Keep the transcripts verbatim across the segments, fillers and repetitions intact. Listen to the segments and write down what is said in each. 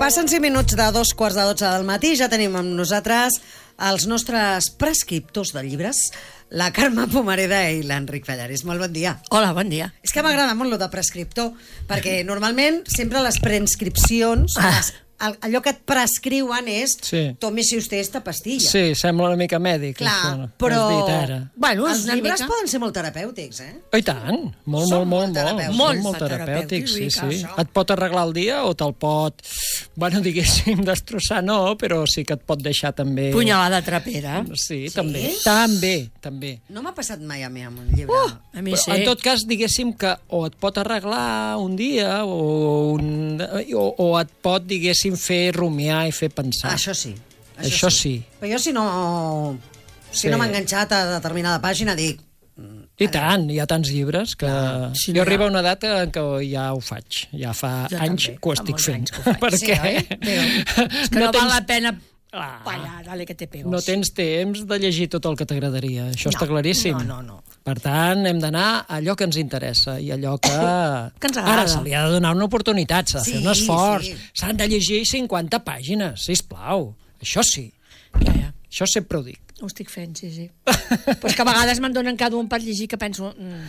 Passen cinc minuts de dos quarts de dotze del matí. Ja tenim amb nosaltres els nostres prescriptors de llibres, la Carme Pomareda i l'Enric Pallares. Molt bon dia. Hola, bon dia. És que m'agrada molt lo de prescriptor, perquè normalment sempre les preinscripcions, Ah. les, allò que et prescriuen és Sí. tome-si usted esta pastilla. Sí, sembla una mica mèdic. Clar, això, però has dit ara. Bueno, és els una llibres mica... poden ser molt terapèutics, eh? Oh, I tant, molt, Són molt, molt, molt molt, terapèutics. molt, Molt molt terapèutics, sí, terapèutics, sí. això. Et pot arreglar el dia o te'l pot, bueno, diguéssim, destrossar, no, però sí que et pot deixar també... Punyalada trapera. Sí, també, també, també. No m'ha passat mai a mi amb un llibre. Uh, a mi sí. Però, en tot cas, diguéssim que o et pot arreglar un dia o, un, o, o et pot, diguéssim, fer rumiar i fer pensar. Això sí. Això sí. Però jo si no... Si Sí. no m'ha enganxat a determinada pàgina, dic... I tant, hi ha tants llibres que... Sí, jo no, arriba ja. una data en què ja ho faig. Ja fa Jo anys també, que ho fa estic molts fent. anys que ho faig. Perquè Sí, oi? És que no, no val la pena... Ah. Vaya, dale que te pegos. No tens temps de llegir tot el que t'agradaria. Això No, està claríssim. no, no, no. Per tant, hem d'anar a allò que ens interessa i allò que... Que ens agrada. Ara, se li ha de donar una oportunitat, s'ha de Sí, fer un esforç. sí. S'han de llegir cinquanta pàgines, sisplau. Això sí. Ja, ja. Això sempre ho dic. Ho estic fent, sí, sí. Però és que a vegades me'n donen cada un per llegir que penso...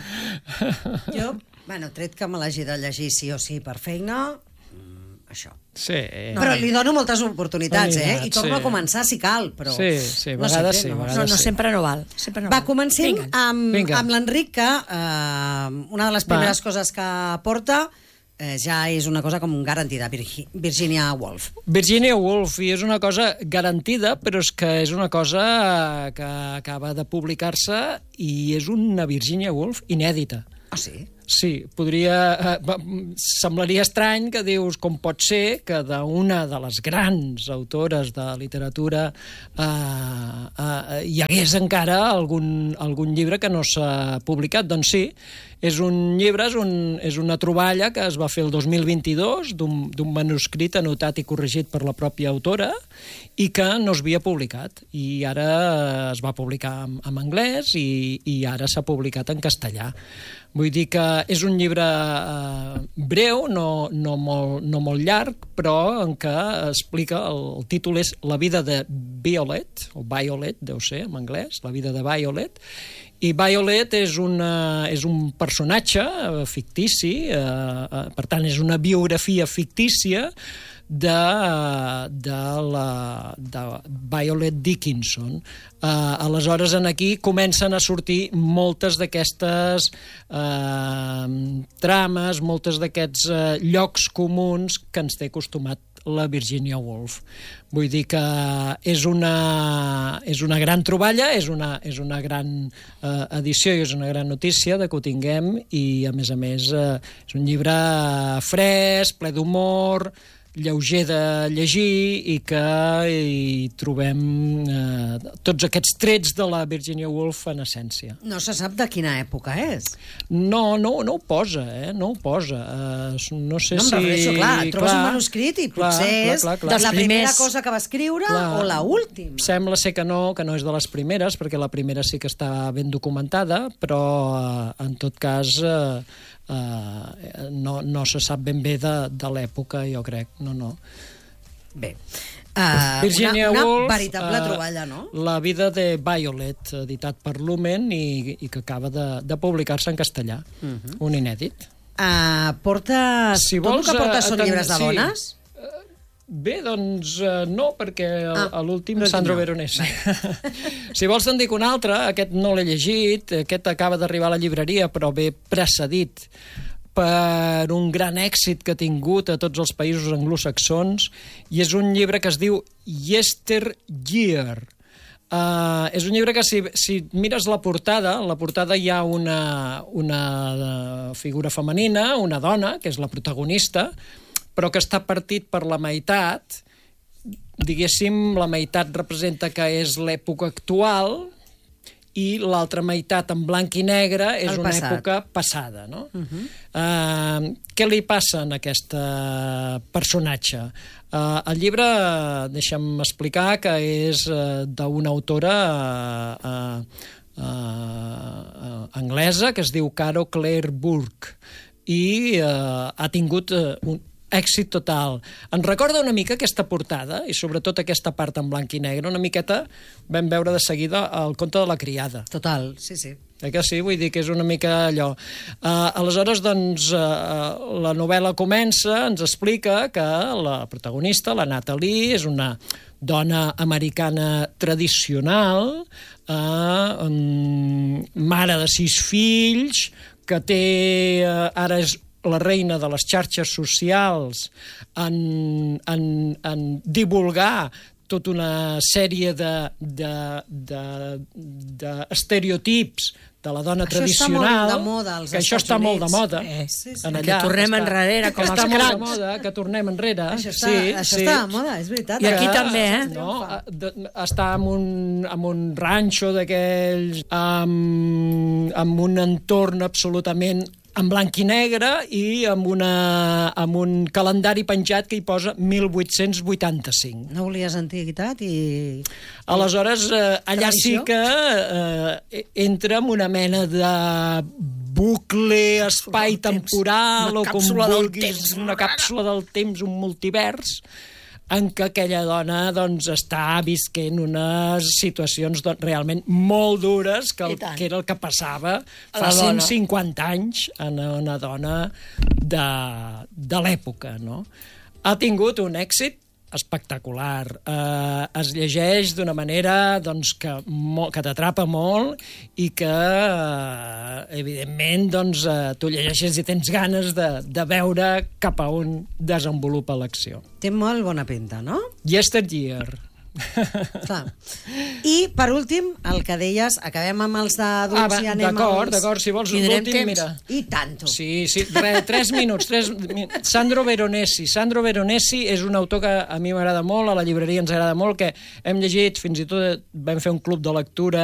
Mm, Jo, bueno, tret que me l'hagi de llegir sí o sí per feina, mm, això. Sí. Però li dono moltes oportunitats, eh? I Oportunitats, torno sí. a començar si cal, però... Sí, sí, a no vegades sempre, sí, a no. vegades no, no, sí. sempre no val. Sempre no Va, val. comencem Vinga. amb, Vinga. amb l'Enric, que eh, una de les primeres Va. coses que porta eh, ja és una cosa com garantida, Virgi- Virginia Woolf. Virginia Woolf, i és una cosa garantida, però és que és una cosa que acaba de publicar-se i és una Virginia Woolf inèdita. Ah, sí? Sí, podria... Eh, va, semblaria estrany que dius com pot ser que d'una de les grans autores de literatura eh, eh, hi hagués encara algun, algun llibre que no s'ha publicat. Doncs sí, és un llibre, és, un, és una troballa que es va fer el dos mil vint-i-dos d'un d'un manuscrit anotat i corregit per la pròpia autora i que no s'havia publicat. I ara es va publicar en, en anglès i, i ara s'ha publicat en castellà. Vull dir que és un llibre eh, breu, no, no, molt, no molt llarg, però en què explica, el, el títol és La vida de Violet, o Violet, deu ser, en anglès, La vida de Violet, i Violet és, una, és un personatge eh, fictici, eh, eh, per tant és una biografia fictícia de, de, la, de Violet Dickinson. Uh, aleshores, en aquí comencen a sortir moltes d'aquestes uh, trames, moltes d'aquests uh, llocs comuns que ens té acostumat la Virginia Woolf. Vull dir que és una, és una gran troballa, és una, és una gran uh, edició i és una gran notícia de que ho tinguem i, a més a més, uh, és un llibre fresc, ple d'humor, lleuger de llegir i que hi trobem eh, tots aquests trets de la Virginia Woolf en essència. No se sap de quina època és. No, no, no ho posa, eh? No ho posa. Uh, no sé No em si... refereixo, clar, trobes clar, un manuscrit i clar, potser clar, és clar, clar. la primera primers. cosa que va escriure Clar. o la última. Sembla ser que no, que no és de les primeres, perquè la primera sí que està ben documentada, però eh, en tot cas eh, eh, no, no se sap ben bé de, de l'època, jo crec. No, no. Bé. Uh, Virginia una, una Woolf, veritable eh, troballa, no? La vida de Violet, editat per Lumen i, i que acaba de, de publicar-se en castellà. Uh -huh. Un inèdit. Uh, portes... Si Tot el vols, que portes eh, són ten- llibres de sí. dones? Bé, doncs uh, no, perquè Ah, a l'últim l'últim Sandro no. Veronese. Si vols te'n dic un altre, aquest no l'he llegit, aquest acaba d'arribar a la llibreria, però ve precedit per un gran èxit que ha tingut a tots els països anglosaxons, i és un llibre que es diu Yesteryear. Uh, és un llibre que si, si mires la portada, la portada hi ha una, una figura femenina, una dona, que és la protagonista, però que està partit per la meitat. Diguéssim, la meitat representa que és l'època actual i l'altra meitat en blanc i negre és El una passat. època passada, no? Uh -huh. uh, què li passa a aquest personatge? Uh, el llibre, deixa'm explicar, que és uh, d'una autora uh, uh, uh, anglesa que es diu Caro Claire Burke i uh, ha tingut uh, un, èxit total. Ens recorda una mica aquesta portada, i sobretot aquesta part en blanc i negre, una miqueta vam veure de seguida el conte de la criada. Total, sí, sí. Eh que sí? Vull dir que és una mica allò. Uh, aleshores, doncs, uh, la novel·la comença, ens explica que la protagonista, la Natalie, és una dona americana tradicional, uh, um, mare de sis fills, que té, uh, ara és la reina de les xarxes socials en, en, en divulgar tota una sèrie d'estereotips de, de, de, de la dona això tradicional. Està molt de moda als que això Estats està Units. molt de moda. Eh, sí, sí. En Que tornem està, enrere, com que els està molt cracs. de moda, que tornem enrere. Això està, sí, això sí. està de moda, és veritat. I aquí Que- també, eh? No, de, està en un, en un ranxo d'aquells, amb, amb un entorn absolutament en blanc i negre i amb, una, amb un calendari penjat que hi posa mil vuit-cents vuitanta-cinc. No volies antiguitat i... Aleshores, eh, allà Tradició? sí que eh, entra en una mena de bucle espai-temporal, Una o com càpsula del vulguis, temps. una càpsula del temps, un multivers, en què aquella dona doncs, està visquent unes situacions doncs, realment molt dures, que, el, I tant. que era el que passava A fa la cent dona. cinquanta anys en una dona de, de l'època. No? Ha tingut un èxit espectacular. Eh, es llegeix d'una manera doncs, que, mo, que t'atrapa molt i que, eh, evidentment, doncs, eh, tu llegeixes i tens ganes de, de veure cap a on desenvolupa l'acció. Té molt bona pinta, no? Yesteryear. Clar. I, per últim, el que deies, acabem amb els d'adults Ah, va, i anem d'acord, als... d'acord, si vols Tindrem l'últim, temps. mira. I tanto. Sí, sí, re, tres minuts. Tres, mi- Sandro Veronesi. Sandro Veronesi és un autor que a mi m'agrada molt, a la llibreria ens agrada molt, que hem llegit, fins i tot vam fer un club de lectura